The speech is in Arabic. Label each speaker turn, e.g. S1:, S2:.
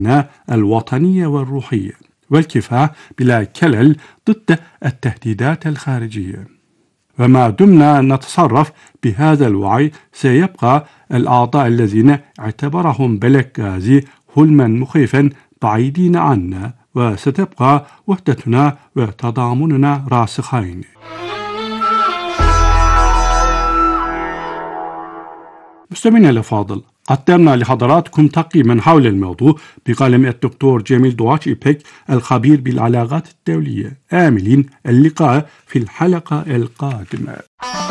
S1: الوطنية والروحية والكفاح بلا كلل ضد التهديدات الخارجية. وما دمنا نتصرف بهذا الوعي سيبقى الأعضاء الذين اعتبرهم بلغازي حلما مخيفا بعيدين عنا، وستبقى وحدتنا وتضامننا راسخين. مستمعينا الأفاضل، قدمنا لحضراتكم تقييما حول الموضوع بقلم الدكتور جميل دواتش إيبك الخبير بالعلاقات الدولية، آملين اللقاء في الحلقة القادمة.